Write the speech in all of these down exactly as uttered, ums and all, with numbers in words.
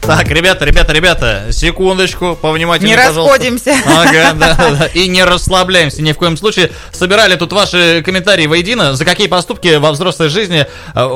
Так, ребята, ребята, ребята, секундочку, повнимательнее, не пожалуйста. расходимся. Ага, да, да, и не расслабляемся ни в коем случае. Собирали тут ваши комментарии воедино. За какие поступки во взрослой жизни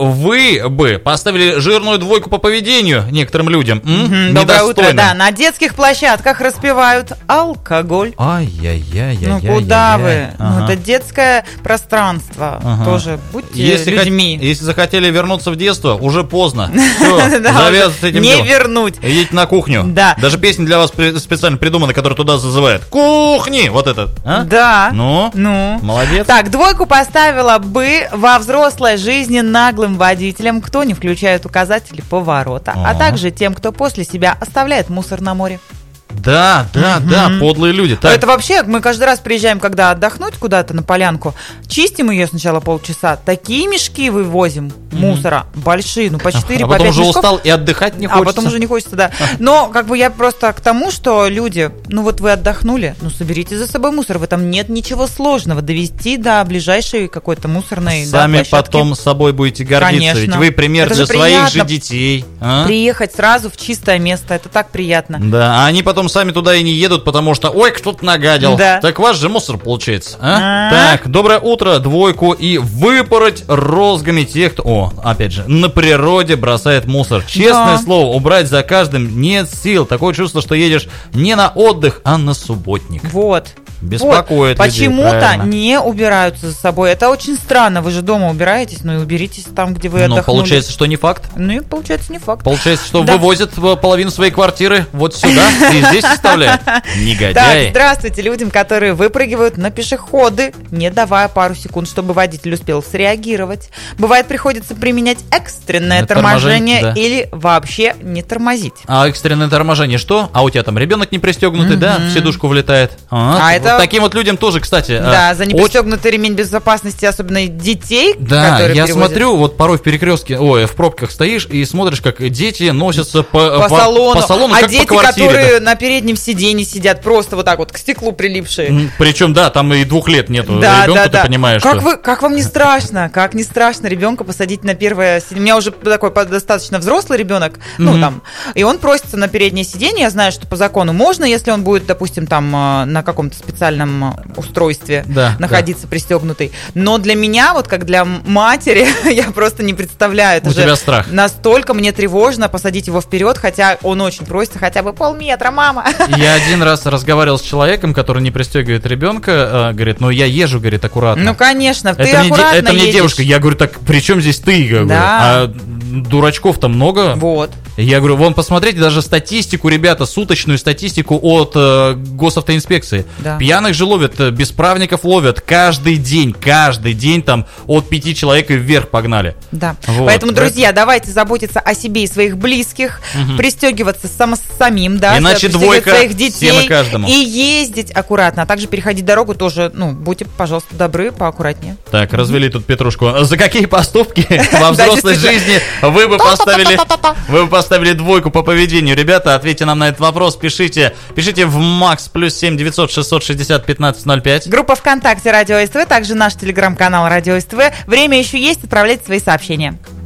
вы бы поставили жирную двойку по поведению некоторым людям? М? Доброе утро, да. На детских площадках распивают алкоголь. Ай-яй-яй-яй-яй. Ну куда вы? Ну это детское пространство. Тоже будьте если людьми. Хот... Если захотели вернуться в детство, уже поздно. Все, завязывайте с этим Не делом. вернуть. Идите на кухню. Да. Даже песня для вас специально придумана, которая туда зазывает. Кухни! Вот этот. А? Да. Ну? Ну. Молодец. Так, двойку поставила бы во взрослой жизни наглым водителям, кто не включает указатели поворота, О. а также тем, кто после себя оставляет мусор на море. Да, да, угу. да, подлые люди. Так. Это вообще, мы каждый раз приезжаем, когда отдохнуть куда-то на полянку, чистим ее сначала полчаса, такие мешки вывозим угу. мусора, большие, ну по четыре, а по потом пять уже мешков. Устал и отдыхать не хочется. А потом уже не хочется, да. Но как бы я просто к тому, что люди, ну вот вы отдохнули, ну соберите за собой мусор, в этом нет ничего сложного, довести до ближайшей какой-то мусорной Сами да, потом с собой будете гордиться, Конечно. Ведь вы пример это для же своих приятно же детей. А? Приехать сразу в чистое место, это так приятно. Да, а они потом сами туда и не едут, потому что, ой, кто-то нагадил. Да. Так ваш же мусор получается. А? Так, доброе утро, двойку и выпороть розгами тех, кто, о, опять же, на природе бросает мусор. Честное да. слово, убрать за каждым нет сил. Такое чувство, что едешь не на отдых, а на субботник. Вот. Беспокоит вот. людей, Почему-то правильно. не убираются за собой. Это очень странно. Вы же дома убираетесь, ну и уберитесь там, где вы Но отдохнули. получается, что не факт. Ну и получается не факт. Получается, что да. вывозят половину своей квартиры вот сюда и здесь оставляют. Негодяи. Так, здравствуйте людям, которые выпрыгивают на пешеходы, не давая пару секунд, чтобы водитель успел среагировать. Бывает, приходится применять экстренное торможение, торможение да. или вообще не тормозить. А экстренное торможение что? А у тебя там ребенок не пристегнутый, mm-hmm. да? В сидушку влетает. А, а это... вот таким вот людям тоже, кстати. Да, за непристегнутый очень... ремень безопасности, особенно детей, да, которые я перевозят. смотрю, вот порой в перекрестке, ой, в пробках стоишь и смотришь, как дети носятся по, по, по салону, по салону а как дети, по квартире, которые да. на переднем сиденье сидят, просто вот так вот к стеклу прилипшие. Причем, да, там и двух лет нету да, ребенка, да, ты да. понимаешь, как что... Вы, как вам не страшно? Как не страшно ребенка посадить на первое сиденье? У меня уже такой достаточно взрослый ребенок, ну mm-hmm. там, и он просится на переднее сиденье. Я знаю, что по закону можно, если он будет, допустим, там на каком-то специальном устройстве да, находиться да. пристегнутый. Но для меня, вот как для матери, я просто не представляю. Это У же тебя страх. Настолько мне тревожно посадить его вперед, хотя он очень просится хотя бы полметра, мама. Я один раз разговаривал с человеком, который не пристегивает ребенка, говорит, ну я езжу, говорит, аккуратно. Ну конечно, ты это аккуратно мне, Это мне едешь. девушка, я говорю, так при чем здесь ты? Я говорю, да. а дурачков-то много. Вот. Я говорю, вон, посмотрите даже статистику, ребята, суточную статистику от э, госавтоинспекции. Да. Пьяных же ловят, бесправников ловят каждый день, каждый день там от пяти человек и вверх погнали. Да. Вот. Поэтому, друзья, давайте заботиться о себе и своих близких, угу. пристегиваться само, самим, да, иначе двойка своих детей всем и каждому. И ездить аккуратно, а также переходить дорогу тоже, ну, будьте, пожалуйста, добры, поаккуратнее. Так, развели тут петрушку. За какие поступки во взрослой жизни вы бы поставили, вы бы поставили двойку по поведению? Ребята, ответьте нам на этот вопрос, пишите, пишите в Макс плюс семь девятьсот шестьсот шестьдесят пятнадцать ноль пять. Группа ВКонтакте Радио СТВ, также наш телеграм-канал Радио СТВ. Время еще есть, отправляйте свои сообщения.